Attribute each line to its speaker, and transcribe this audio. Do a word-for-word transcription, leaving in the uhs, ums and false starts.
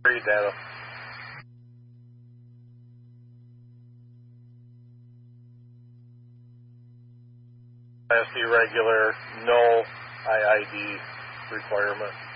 Speaker 1: Read data. Class B regular, no I I D requirement.